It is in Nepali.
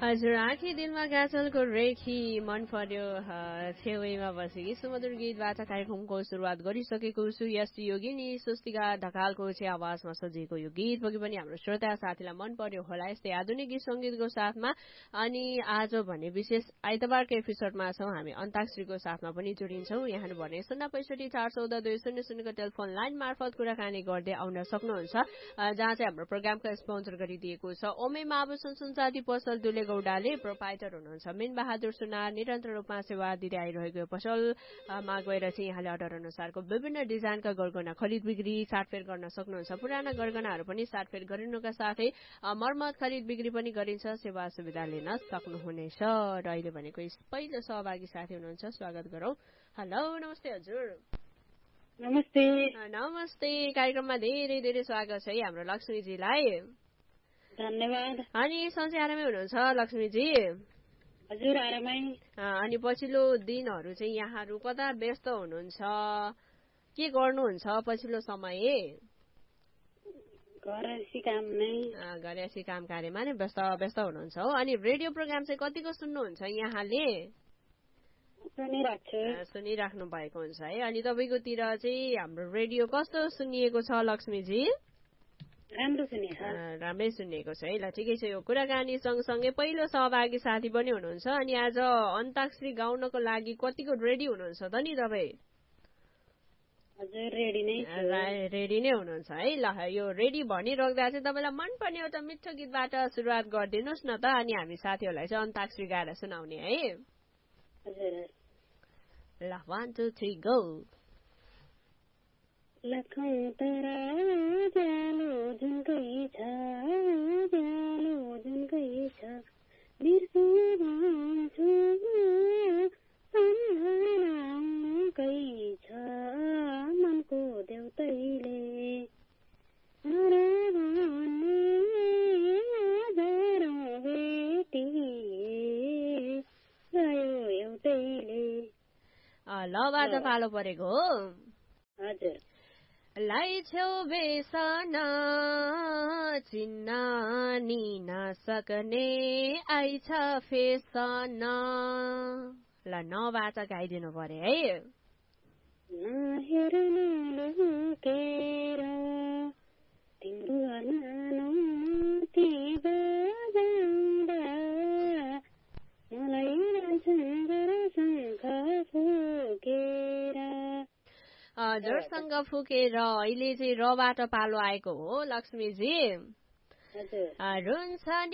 हजुर आँखी दिनमा गाजलको रेखी मन पर्यो छेउमा बसेकी सुमधुर गीतबाट कार्यक्रमको सुरुवात गरिसकेको छु। यस योगिनी स्वस्तिका ढकालको चाहिँ आवाजमा सजिएको यो गीत पक्कै पनि हाम्रो श्रोता साथीलाई मन पर्यो होला यस्तै आधुनिक गीत सङ्गीतको साथमा। अनि आज भने विशेष आइतबारको एपिसोडमा छौँ हामी अन्ताक्षरीको साथमा पनि जोडिन्छौँ। यहाँ भने 065400200 टेलिफोन लाइन मार्फत कुराकानी गर्दै आउन सक्नुहुन्छ, जहाँ चाहिँ हाम्रो प्रोग्रामका स्पोन्सर गरिदिएको छ ओमे आभूषण सुनचाँदी पसल दुले गौडाले प्रोपाइटर हुनुहुन्छ मीन बहादुर सुनार। निरन्तर रूपमा सेवा दिँदै आइरहेको पसलमा गएर चाहिँ यहाँले अर्डर अनुसारको विभिन्न डिजाइनका गरगहना खरिद बिक्री साटफेर गर्न सक्नुहुन्छ। पुराना गरगहनाहरू पनि साटफेर गरिनुका साथै मर्मत खरिद बिक्री पनि गरिन्छ, सेवा सुविधा लिन सक्नुहुनेछ। र अहिले भनेको पहिलो सहभागी साथी हुनुहुन्छ, स्वागत गरौँ। हेलो, नमस्ते हजुर। नमस्ते। नमस्ते, कार्यक्रममा धेरै धेरै स्वागत छ है हाम्रो लक्ष्मीजीलाई। धन्यवाद। अनि सन्चै आरामै हुनुहुन्छ लक्ष्मीजी? हजुर आरामै। अनि पछिल्लो दिनहरू चाहिँ यहाँहरू कता व्यस्त हुनुहुन्छ, के गर्नुहुन्छ पछिल्लो समय? घरसी काम कार्यमा नै व्यस्त हुनुहुन्छ हो। अनि रेडियो प्रोग्राम चाहिँ कतिको सुन्नुहुन्छ यहाँले? सुनिराख्नु भएको हुन्छ है। अनि तपाईँकोतिर चाहिँ हाम्रो रेडियो कस्तो सुनिएको छ लक्ष्मीजी? राम्रै सुनिएको छ है। ल ठिकै छ। यो कुराकानी सँगसँगै पहिलो सहभागी साथी पनि हुनुहुन्छ। अनि आज अन्ताक्षरी गाउनको लागि कतिको रेडी हुनुहुन्छ त नि तपाईँ? रेडी नै हुनुहुन्छ है। ल यो रेडी भनिराख्दा चाहिँ तपाईँलाई मनपर्ने एउटा मिठो गीतबाट सुरुवात गरिदिनुहोस् न त, अनि हामी साथीहरूलाई चाहिँ अन्ताक्षरी गाएर सुनाउने है। ल 1 2 3 गो। लखौं तरा जालो जुनकै छ, जालो जुनकै छ, बिर्सु भन्छु सम्झनाकै छ मनको देउतैले भन्ने हजारौं बेटी गयो एउटैले। लबाट पालो परेको हो। हजुर। लाई छेउ बेसन चिन्न नि नसक्ने आइछ फेसन। ल नबाट गाइदिनु पर्यो है। नहेर्नु लुकेर तिम्रो नानो ती बजाउँदा मलाई जोरसँग फुकेर। जोरसँग फुकेर। अहिले चाहिँ रबाट पालो आएको हो लक्ष्मीजी। रुन्छ